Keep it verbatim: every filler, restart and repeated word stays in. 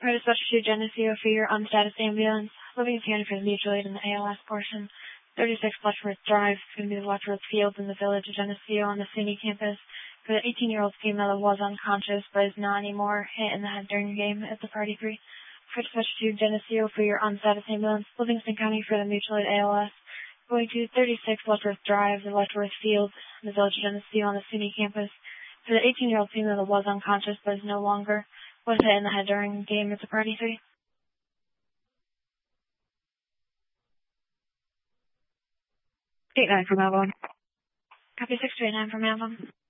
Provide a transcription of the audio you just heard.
Or to substitute Geneseo for your unstatus ambulance. Living County for the mutual aid in the A L S portion. thirty-six Letchworth Drive, it's going to be the Letchworth Fields in the village of Geneseo on the S U N Y campus. For the eighteen-year-old female that was unconscious but is not anymore, hit in the head during the game at the party three. For to substitute Geneseo for your unstatus ambulance. Livingston County for the mutual aid A L S. Going to thirty-six Letchworth Drive, the Letchworth Fields in the village of Geneseo on the S U N Y campus. For the eighteen-year-old female that was unconscious but is no longer, was hit in the head during the game at the party three. eight nine from Avon. Copy six two eight nine from Avon.